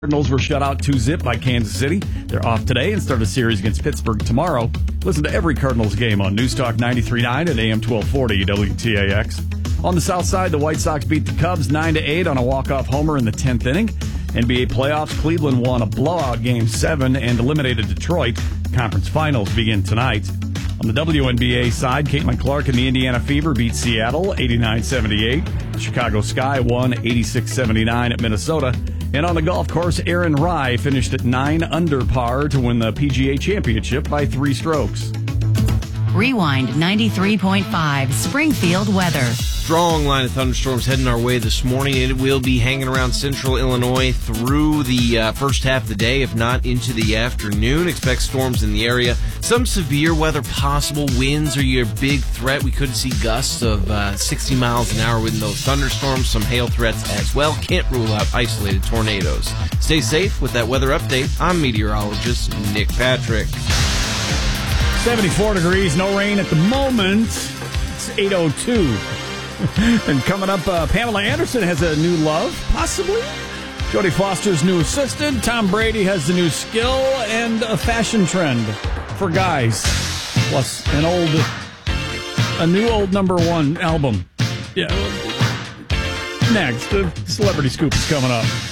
Cardinals were shut out 2-0 by Kansas City. They're off today and start a series against Pittsburgh tomorrow. Listen to every Cardinals game on News Talk 93.9 at AM 1240 WTAX. On the south side, the White Sox beat the Cubs 9-8 on a walk-off homer in the 10th inning. NBA playoffs, Cleveland won a blowout Game 7 and eliminated Detroit. Conference finals begin tonight. On the WNBA side, Caitlin Clark and the Indiana Fever beat Seattle 89-78. Chicago Sky won 86-79 at Minnesota. And on the golf course, Aaron Rai finished at 9 under par to win the PGA Championship by 3 strokes. Rewind 93.5 Springfield weather. Strong line of thunderstorms heading our way this morning. It will be hanging around central Illinois through the first half of the day, if not into the afternoon. Expect storms in the area. Some severe weather possible. Winds are your big threat. We could see gusts of 60 miles an hour with those thunderstorms. Some hail threats as well. Can't rule out isolated tornadoes. Stay safe with that weather update. I'm meteorologist Nick Patrick. 74 degrees, no rain at the moment. It's 8:02. And coming up, Pamela Anderson has a new love, possibly. Jodie Foster's new assistant. Tom Brady has the new skill and a fashion trend for guys. Plus a new old number one album. Yeah. Next, the Celebrity Scoop is coming up.